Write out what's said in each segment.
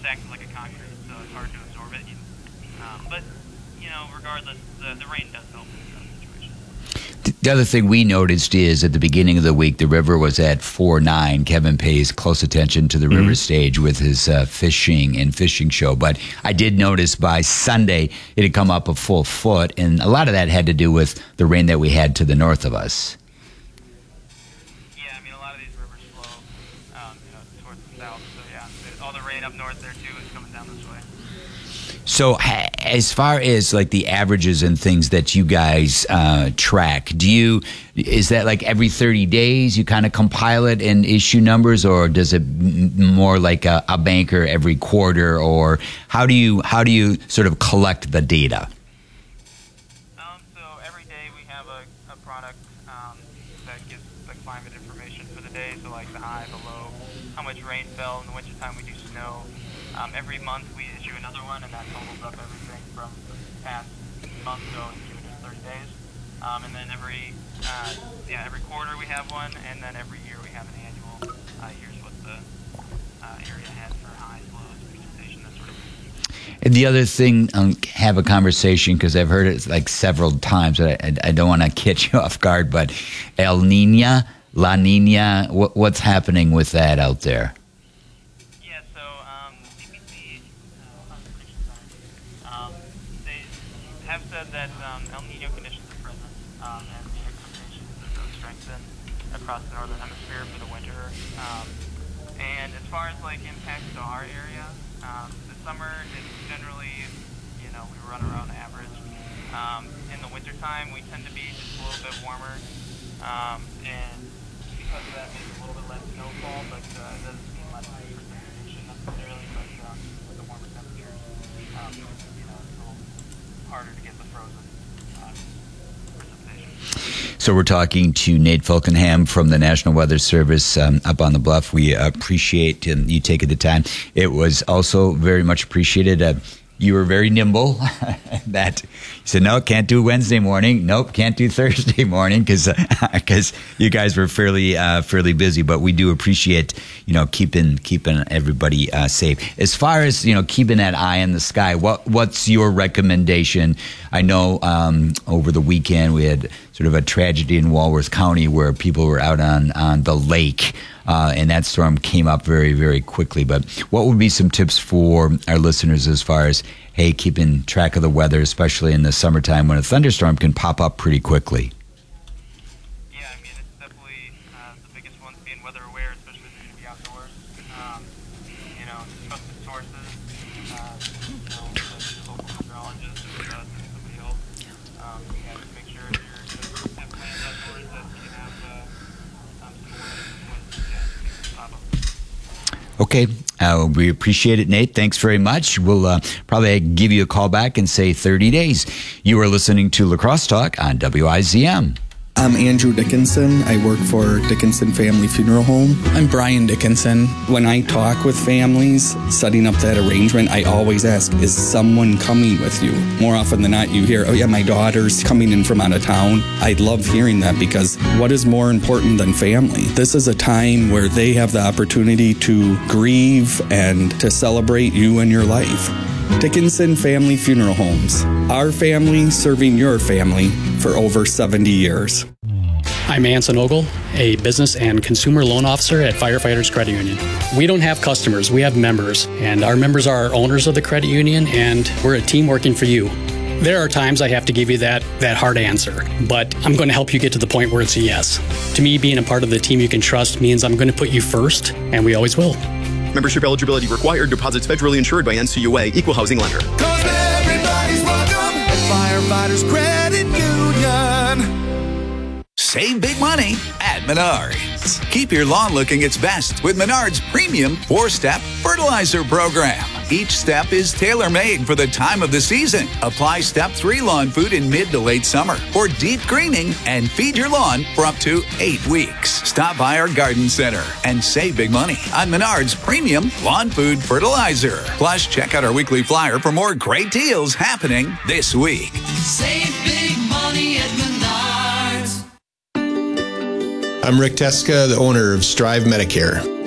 acts like a concrete, so it's hard to absorb it. But, regardless, the rain does help in that situation. The other thing we noticed is at the beginning of the week, the river was at 4.9. Kevin pays close attention to the river stage with his fishing show. But I did notice by Sunday it had come up a full foot, and a lot of that had to do with the rain that we had to the north of us. Yeah, a lot of these rivers flow, towards the south. So yeah, all the rain up north there too is coming down this way. So as far as like the averages and things that you guys track, is that like every 30 days you kind of compile it and issue numbers, or does it more like a banker every quarter, or how do you sort of collect the data? So every day we have a product that gives the climate information for the day, so like the high, the low, how much rain fell. In the wintertime we do snow. Every month we issue another one, and that totals up everything from the past month going to just 30 days. And then every quarter we have one, and then every year we have an annual. Here's what the area had for highs, lows, precipitation, that sort of thing. And the other thing, have a conversation, because I've heard it like several times, but I don't want to catch you off guard, but El Nina, La Nina, what's happening with that out there? Have said that El Nino conditions are present, and the expectation is that they'll strengthen across the northern hemisphere for the winter. And as far as like impacts to our area, the summer is generally, we run around average. In the wintertime, we tend to be just a little bit warmer, and because of that, maybe a little bit less snowfall, but it doesn't mean less precipitation necessarily. But with the warmer temperatures, it's a little harder to get the frozen precipitation. So we're talking to Nate Fulkenham from the National Weather Service up on the bluff. We appreciate you taking the time. It was also very much appreciated. You were very nimble. That you said, no, can't do Wednesday morning. Nope, can't do Thursday morning because you guys were fairly busy. But we do appreciate keeping everybody safe. As far as keeping that eye in the sky, what's your recommendation? I know over the weekend we had sort of a tragedy in Walworth County where people were out on the lake. And that storm came up very, very quickly. But what would be some tips for our listeners as far as, hey, keeping track of the weather, especially in the summertime when a thunderstorm can pop up pretty quickly? Yeah, it's definitely the biggest one's being weather aware, especially if you're going to be outdoors. Trusted sources, the local meteorologist, or somebody else. To make sure if you're have plans outdoors that you can have some awareness. Okay. We appreciate it, Nate. Thanks very much. We'll probably give you a call back and say 30 days. You are listening to La Crosse Talk on WIZM. I'm Andrew Dickinson. I work for Dickinson Family Funeral Home. I'm Brian Dickinson. When I talk with families, setting up that arrangement, I always ask, is someone coming with you? More often than not, you hear, oh yeah, my daughter's coming in from out of town. I love hearing that because what is more important than family? This is a time where they have the opportunity to grieve and to celebrate you and your life. Dickinson Family Funeral Homes. Our family serving your family for over 70 years. I'm Anson Ogle, a business and consumer loan officer at Firefighters Credit Union. We don't have customers, we have members, and our members are owners of the credit union, and we're a team working for you. There are times I have to give you that hard answer, but I'm going to help you get to the point where it's a yes. To me, being a part of the team you can trust means I'm going to put you first, and we always will. Membership eligibility required. Deposits federally insured by NCUA. Equal housing lender. 'Cause everybody's welcome at Firefighters Credit Union. Save big money at Menards. Keep your lawn looking its best with Menards' premium 4-step fertilizer program. Each step is tailor-made for the time of the season. Apply Step 3 lawn food in mid to late summer for deep greening and feed your lawn for up to 8 weeks. Stop by our garden center and save big money on Menards' premium lawn food fertilizer. Plus, check out our weekly flyer for more great deals happening this week. Save big money at Menards. I'm Rick Teska, the owner of Strive Medicare.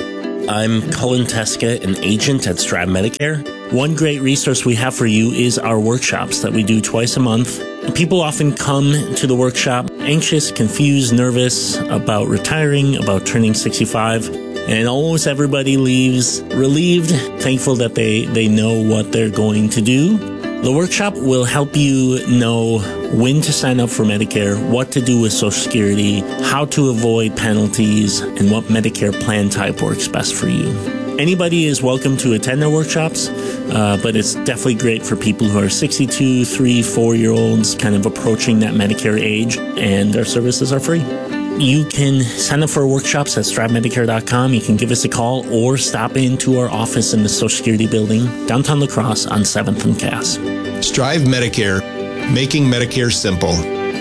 I'm Cullen Teska, an agent at Strat Medicare. One great resource we have for you is our workshops that we do twice a month. People often come to the workshop anxious, confused, nervous about retiring, about turning 65, and almost everybody leaves relieved, thankful that they know what they're going to do. The workshop will help you know when to sign up for Medicare, what to do with Social Security, how to avoid penalties, and what Medicare plan type works best for you. Anybody is welcome to attend our workshops, but it's definitely great for people who are 62, 3, 4-year-olds, kind of approaching that Medicare age, and our services are free. You can sign up for workshops at stratmedicare.com. You can give us a call or stop into our office in the Social Security building, downtown La Crosse on 7th and Cass. Strive Medicare, making Medicare simple.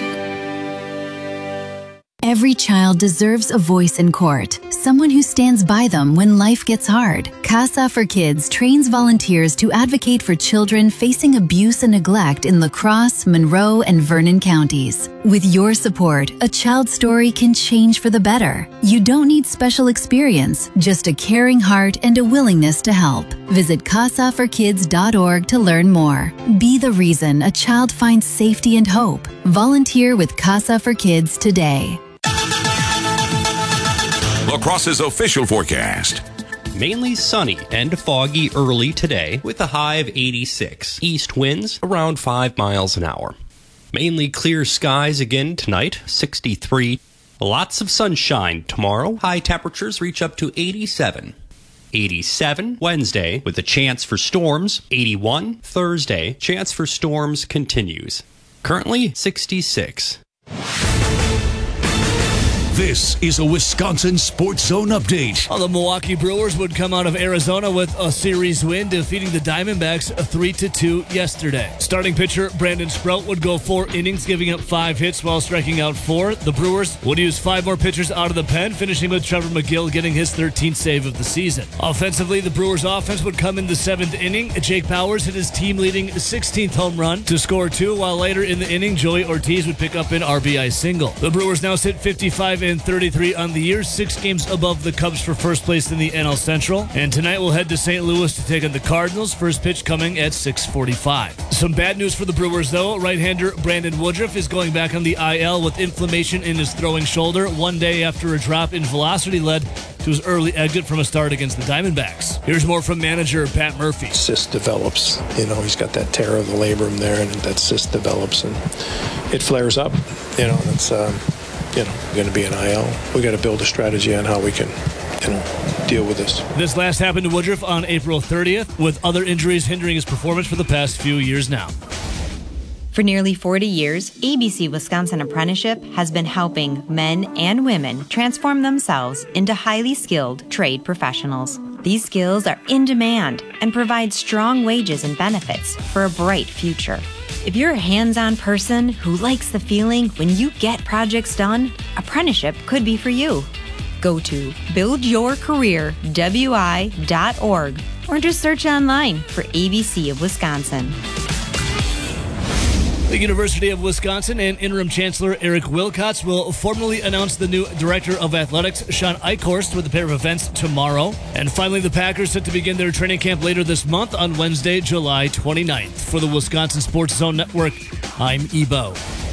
Every child deserves a voice in court, someone who stands by them when life gets hard. CASA for Kids trains volunteers to advocate for children facing abuse and neglect in La Crosse, Monroe, and Vernon counties. With your support, a child's story can change for the better. You don't need special experience, just a caring heart and a willingness to help. Visit casaforkids.org to learn more. Be the reason a child finds safety and hope. Volunteer with CASA for Kids today. La Crosse's official forecast. Mainly sunny and foggy early today with a high of 86. East winds around 5 miles an hour. Mainly clear skies again tonight, 63. Lots of sunshine tomorrow. High temperatures reach up to 87. 87 Wednesday with a chance for storms. 81 Thursday. Chance for storms continues. Currently 66. This is a Wisconsin Sports Zone update. Well, the Milwaukee Brewers would come out of Arizona with a series win, defeating the Diamondbacks 3-2 yesterday. Starting pitcher Brandon Sprout would go 4 innings, giving up 5 hits while striking out 4. The Brewers would use 5 more pitchers out of the pen, finishing with Trevor McGill getting his 13th save of the season. Offensively, the Brewers' offense would come in the 7th inning. Jake Bauers hit his team-leading 16th home run to score 2, while later in the inning, Joey Ortiz would pick up an RBI single. The Brewers now sit 55-33 on the year, 6 games above the Cubs for first place in the NL Central. And tonight we'll head to St. Louis to take on the Cardinals. First pitch coming at 6:45. Some bad news for the Brewers, though. Right-hander Brandon Woodruff is going back on the IL with inflammation in his throwing shoulder 1 day after a drop in velocity led to his early exit from a start against the Diamondbacks. Here's more from manager Pat Murphy. Cyst develops. He's got that tear of the labrum there, and that cyst develops, and it flares up. It's going to be an IL. We got to build a strategy on how we can, deal with this. This last happened to Woodruff on April 30th, with other injuries hindering his performance for the past few years now. For nearly 40 years, ABC Wisconsin Apprenticeship has been helping men and women transform themselves into highly skilled trade professionals. These skills are in demand and provide strong wages and benefits for a bright future. If you're a hands-on person who likes the feeling when you get projects done, apprenticeship could be for you. Go to buildyourcareerwi.org or just search online for ABC of Wisconsin. The University of Wisconsin and Interim Chancellor Eric Wilcox will formally announce the new Director of Athletics, Sean Eichhorst, with a pair of events tomorrow. And finally, the Packers set to begin their training camp later this month on Wednesday, July 29th. For the Wisconsin Sports Zone Network, I'm Ebo.